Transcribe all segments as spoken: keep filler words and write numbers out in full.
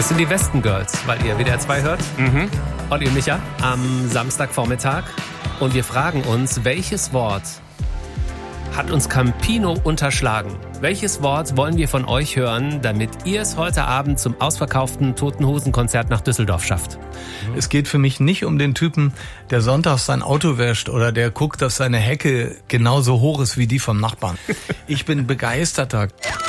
Das sind die Westen Girls, weil ihr W D R zwei hört. Mhm. Olli und Micha am Samstagvormittag. Und wir fragen uns, welches Wort hat uns Campino unterschlagen? Welches Wort wollen wir von euch hören, damit ihr es heute Abend zum ausverkauften Toten Hosen Konzert nach Düsseldorf schafft? Es geht für mich nicht um den Typen, der sonntags sein Auto wäscht oder der guckt, dass seine Hecke genauso hoch ist wie die vom Nachbarn. Ich bin begeisterter.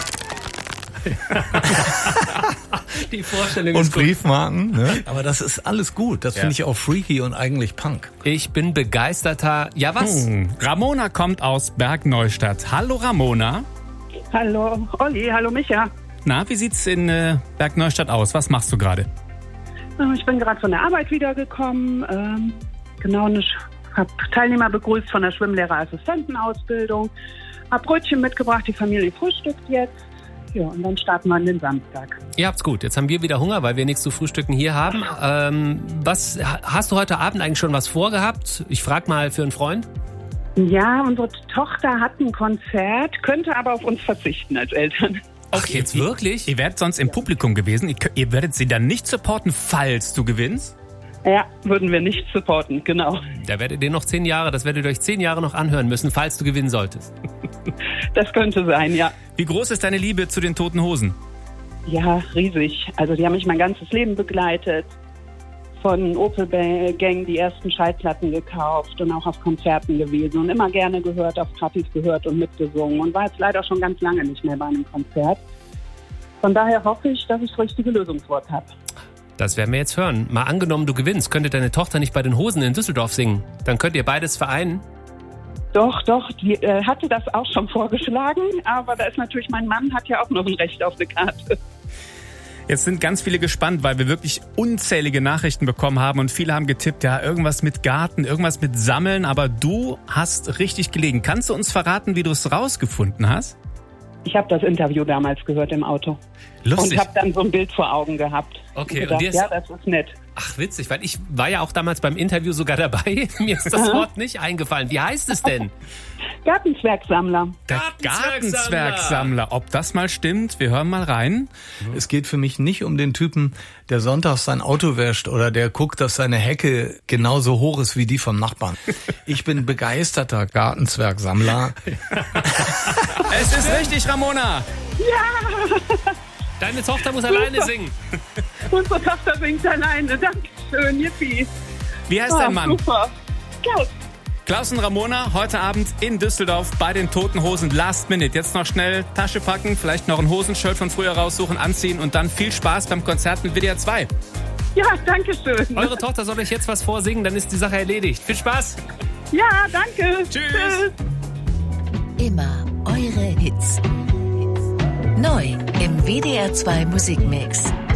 Die Vorstellung Und ist gut. Briefmarken, ne? Aber das ist alles gut. Das Ja. finde ich auch freaky und eigentlich Punk. Ich bin begeisterter... Ja, was? Hm. Ramona kommt aus Bergneustadt. Hallo Ramona. Hallo Olli, hallo Micha. Na, wie sieht's in äh, Bergneustadt aus? Was machst du gerade? Ähm, Ich bin gerade von der Arbeit wiedergekommen. Ähm, genau, ich habe Teilnehmer begrüßt von der Schwimmlehrerassistentenausbildung. Hab Brötchen mitgebracht, die Familie frühstückt jetzt. Ja, und dann starten wir an den Samstag. Ihr habt's gut. Jetzt haben wir wieder Hunger, weil wir nichts zu frühstücken hier haben. Ähm, was hast du heute Abend eigentlich schon was vorgehabt? Ich frag mal für einen Freund. Ja, unsere Tochter hat ein Konzert, könnte aber auf uns verzichten als Eltern. Ach, jetzt wirklich? Ihr wärt sonst im Publikum gewesen. Ihr, könnt- ihr werdet sie dann nicht supporten, falls du gewinnst. Ja, würden wir nicht supporten, genau. Da werdet ihr noch zehn Jahre, das werdet ihr euch zehn Jahre noch anhören müssen, falls du gewinnen solltest. Das könnte sein, ja. Wie groß ist deine Liebe zu den Toten Hosen? Ja, riesig. Also die haben mich mein ganzes Leben begleitet. Von Opel Gang die ersten Schallplatten gekauft und auch auf Konzerten gewesen und immer gerne gehört, auf Partys gehört und mitgesungen und war jetzt leider schon ganz lange nicht mehr bei einem Konzert. Von daher hoffe ich, dass ich das richtige Lösungswort habe. Das werden wir jetzt hören. Mal angenommen, du gewinnst, könnte deine Tochter nicht bei den Hosen in Düsseldorf singen. Dann könnt ihr beides vereinen. Doch, doch, die äh, hatte das auch schon vorgeschlagen, aber da ist natürlich, mein Mann hat ja auch noch ein Recht auf eine Karte. Jetzt sind ganz viele gespannt, weil wir wirklich unzählige Nachrichten bekommen haben und viele haben getippt, ja, irgendwas mit Garten, irgendwas mit Sammeln, aber du hast richtig gelegen. Kannst du uns verraten, wie du es rausgefunden hast? Ich habe das Interview damals gehört im Auto. Lustig. Und habe dann so ein Bild vor Augen gehabt. Okay, und und gedacht, dir ist- ja, das ist nett. Ach, witzig, weil ich war ja auch damals beim Interview sogar dabei. Mir ist das Wort nicht eingefallen. Wie heißt es denn? Gartenzwergsammler. Der Gartenzwergsammler. Ob das mal stimmt, wir hören mal rein. Es geht für mich nicht um den Typen, der sonntags sein Auto wäscht oder der guckt, dass seine Hecke genauso hoch ist wie die vom Nachbarn. Ich bin begeisterter Gartenzwergsammler. Es ist richtig, Ramona. Deine Tochter muss alleine singen. Unsere Tochter singt alleine. Dankeschön, yippie. Wie heißt Ah, dein Mann? Super. Klaus. Klaus und Ramona, heute Abend in Düsseldorf bei den Toten Hosen. Last Minute. Jetzt noch schnell Tasche packen, vielleicht noch ein Hosenshirt von früher raussuchen, anziehen und dann viel Spaß beim Konzert mit W D R zwei. Ja, danke schön. Eure Tochter soll euch jetzt was vorsingen, dann ist die Sache erledigt. Viel Spaß. Ja, danke. Tschüss. Immer eure Hits. Neu im W D R zwei Musikmix.